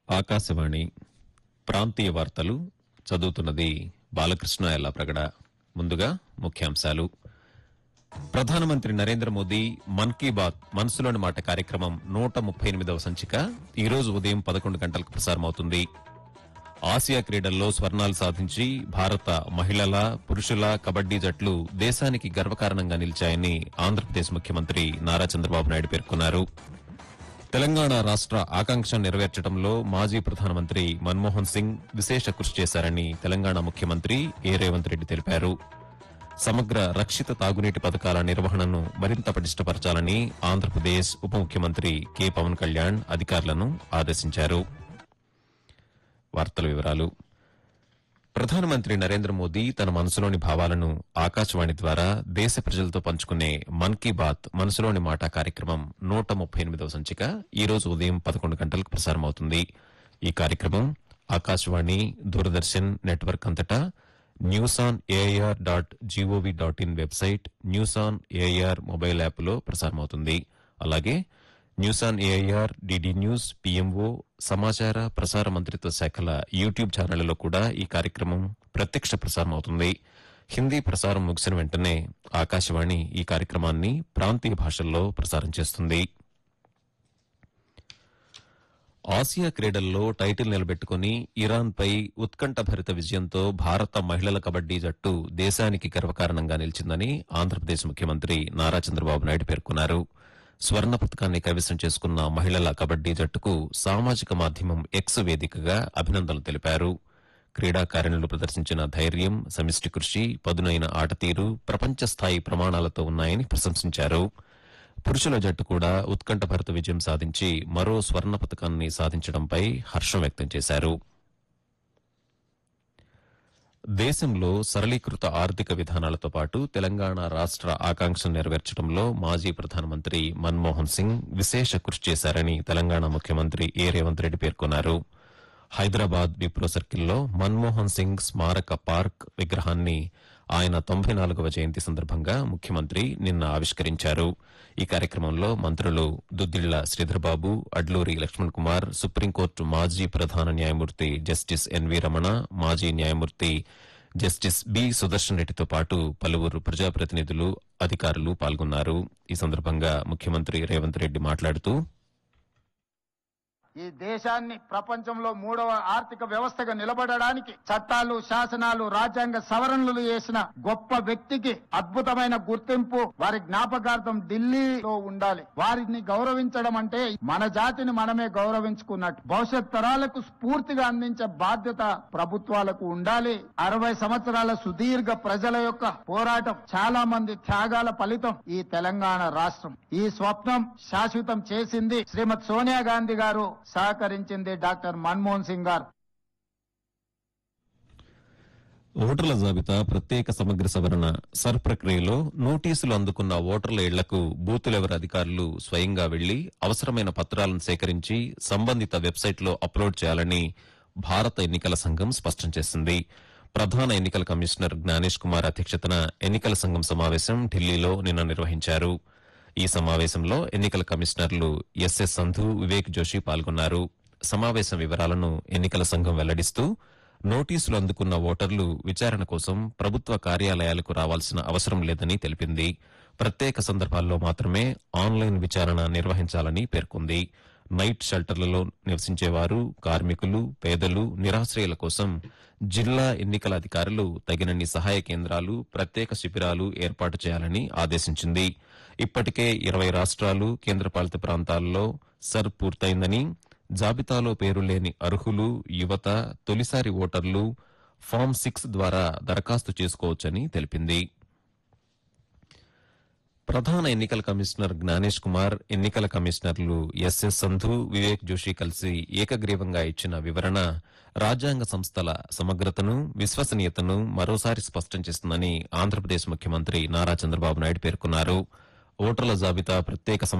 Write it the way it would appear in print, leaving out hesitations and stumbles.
ఆకాశవాణి ప్రాంతీయ వార్తలు చదువుతున్నది బాలకృష్ణ ఎల్లాప్రగడ. ముందుగా ముఖ్యాంశాలు. ప్రధానమంత్రి నరేంద్ర మోదీ మన్ కీ బాత్ మనసులోని మాట కార్యక్రమం 138వ సంచిక ఈ రోజు ఉదయం 11 గంటలకు ప్రసారమవుతుంది. ఆసియా క్రీడల్లో స్వర్ణాలు సాధించి భారత మహిళల, పురుషుల కబడ్డీ జట్లు దేశానికి గర్వకారణంగా నిలిచాయని ఆంధ్రప్రదేశ్ ముఖ్యమంత్రి నారా చంద్రబాబు నాయుడు పేర్కొన్నారు. తెలంగాణ రాష్ట ఆకాంక్షను నెరవేర్చడంలో మాజీ ప్రధానమంత్రి మన్మోహన్ సింగ్ విశేష కృషి చేశారని తెలంగాణ ముఖ్యమంత్రి రేవంత్ రెడ్డి తెలిపారు. సమగ్ర రక్షిత తాగునీటి పథకాల నిర్వహణను మరింత పటిష్టపరచాలని ఆంధ్రప్రదేశ్ ఉప ముఖ్యమంత్రి కె పవన్ కళ్యాణ్ అధికారులను ఆదేశించారు. వార్తల వివరాలు. ప్రధానమంత్రి నరేంద్ర మోదీ తన మనసులోని భావాలను ఆకాశవాణి ద్వారా దేశ ప్రజలతో పంచుకునే మన్ కీ బాత్ మనసులోని మాట కార్యక్రమం 138వ సంచిక ఈ రోజు ఉదయం 11 గంటలకు ప్రసారమవుతుంది. ఈ కార్యక్రమం ఆకాశవాణి, దూరదర్శన్ నెట్వర్క్ అంతటా news.on.air.gov.in website, news on AIR mobile యాప్లో ప్రసారమవుతుంది. అలాగే news on AIR, DD news, PMO, సమాచార ప్రసార మంత్రిత్వ శాఖల యూట్యూబ్ ఛానళ్లలో కూడా ఈ కార్యక్రమం ప్రత్యక్ష ప్రసారం అవుతుంది. హిందీ ప్రసారం ముగిసిన వెంటనే ఆకాశవాణి ఈ కార్యక్రమాన్ని ప్రాంతీయ భాషల్లో ప్రసారం చేస్తుంది. ఆసియా క్రీడల్లో టైటిల్ నిలబెట్టుకుని ఇరాన్పై ఉత్కంఠభరిత విజయంతో భారత మహిళల కబడ్డీ జట్టు దేశానికి గర్వకారణంగా నిలిచిందని ఆంధ్రప్రదేశ్ ముఖ్యమంత్రి నారా చంద్రబాబు నాయుడు పేర్కొన్నారు. స్వర్ణ పతకాన్ని కైవసం చేసుకున్న మహిళల కబడ్డీ జట్టుకు సామాజిక మాధ్యమం ఎక్స్ వేదికగా అభినందనలు తెలిపారు. క్రీడాకారిణులు ప్రదర్శించిన ధైర్యం, సమిష్టి కృషి, పదునైన ఆటతీరు ప్రపంచ స్థాయి ప్రమాణాలతో ఉన్నాయని ప్రశంసించారు. పురుషుల జట్టు కూడా ఉత్కంఠభరిత విజయం సాధించి మరో స్వర్ణ పతకాన్ని సాధించడంపై హర్షం వ్యక్తం చేశారు. దేశంలో సరళీకృత ఆర్థిక విధానాలతో పాటు తెలంగాణ రాష్ట ఆకాంక్షను నెరవేర్చడంలో మాజీ ప్రధానమంత్రి మన్మోహన్ సింగ్ విశేష కృషి చేశారని తెలంగాణ ముఖ్యమంత్రి రేవంత్ రెడ్డి పేర్కొన్నారు. హైదరాబాద్ విప్రో సర్కిల్లో మన్మోహన్ సింగ్ స్మారక పార్క్ విగ్రహాన్ని ఆయన 94వ జయంతి సందర్భంగా ముఖ్యమంత్రి నిన్న ఆవిష్కరించారు. ఈ కార్యక్రమంలో మంత్రులు దుద్దిళ్ల శ్రీధర్బాబు, అడ్లూరి లక్ష్మణ్ కుమార్, సుప్రీంకోర్టు మాజీ ప్రధాన న్యాయమూర్తి జస్టిస్ ఎన్వీ రమణ, మాజీ న్యాయమూర్తి జస్టిస్ బి సుదర్శన్ రెడ్డితో పాటు పలువురు ప్రజాప్రతినిధులు, అధికారులు పాల్గొన్నారు. ఈ సందర్భంగా ముఖ్యమంత్రి రేవంత్ రెడ్డి మాట్లాడుతూ, ఈ దేశాన్ని ప్రపంచంలో 3వ ఆర్థిక వ్యవస్థగా నిలబడడానికి చట్టాలు, శాసనాలు, రాజ్యాంగ సవరణలు చేసిన గొప్ప వ్యక్తికి అద్భుతమైన గుర్తింపు వారి జ్ఞాపకార్థం ఢిల్లీలో ఉండాలి. వారిని గౌరవించడం అంటే మన జాతిని మనమే గౌరవించుకున్నట్టు. భవిష్యత్ తరాలకు స్ఫూర్తిగా అందించే బాధ్యత ప్రభుత్వాలకు ఉండాలి. 60 సంవత్సరాల సుదీర్ఘ ప్రజల యొక్క పోరాటం, చాలా మంది త్యాగాల ఫలితం ఈ తెలంగాణ రాష్ట్రం. ఈ స్వప్నం శాశ్వతం చేసింది శ్రీమతి సోనియా గాంధీ గారు, సహకరించింది డాక్టర్ మన్మోహన్ సింగ్ గారు. ఓటర్ల జాబితా ప్రత్యేక సమగ్ర సవరణ సర్ ప్రక్రియలో నోటీసులు అందుకున్న ఓటర్ల ఇళ్లకు బూత్ లెవెల్ అధికారులు స్వయంగా వెళ్లి అవసరమైన పత్రాలను సేకరించి సంబంధిత వెబ్సైట్లో అప్లోడ్ చేయాలని భారత ఎన్నికల సంఘం స్పష్టం చేసింది. ప్రధాన ఎన్నికల కమిషనర్ జ్ఞానేష్ కుమార్ అధ్యక్షతన ఎన్నికల సంఘం సమావేశం ఢిల్లీలో నిన్న నిర్వహించారు. ఈ సమావేశంలో ఎన్నికల కమిషనర్లు ఎస్ఎస్ సంధు, వివేక్ జోషి పాల్గొన్నారు. సమావేశం వివరాలను ఎన్నికల సంఘం వెల్లడిస్తూ, నోటీసులు అందుకున్న ఓటర్లు విచారణ కోసం ప్రభుత్వ కార్యాలయాలకు రావాల్సిన అవసరం లేదని తెలిపింది. ప్రత్యేక సందర్భాల్లో మాత్రమే ఆన్లైన్ విచారణ నిర్వహించాలని పేర్కొంది. నైట్ షెల్టర్లలో నివసించేవారు, కార్మికులు, పేదలు, నిరాశ్రయుల కోసం జిల్లా ఎన్నికల అధికారులు తగినన్ని సహాయ కేంద్రాలు, ప్రత్యేక శిబిరాలు ఏర్పాటు చేయాలని ఆదేశించింది. ఇప్పటికే 20 రాష్ట్రాలు, కేంద్రపాలిత ప్రాంతాల్లో సర్ పూర్తయిందని, జాబితాలో పేరు లేని అర్హులు, యువత, తొలిసారి ఓటర్లు ఫామ్ 6 ద్వారా దరఖాస్తు చేసుకోవచ్చని తెలిపింది. ప్రధాన ఎన్నికల కమిషనర్ జ్ఞానేష్ కుమార్, ఎన్నికల కమిషనర్లు ఎస్ఎస్ సంధు, వివేక్ జోషి కలిసి ఏకగ్రీవంగా ఇచ్చిన వివరణ రాజ్యాంగ సంస్థల సమగ్రతను, విశ్వసనీయతను మరోసారి స్పష్టం చేస్తుందని ఆంధ్రప్రదేశ్ ముఖ్యమంత్రి నారా చంద్రబాబు నాయుడు పేర్కొన్నారు. ఓటర్ల జాబితా ప్రత్యేక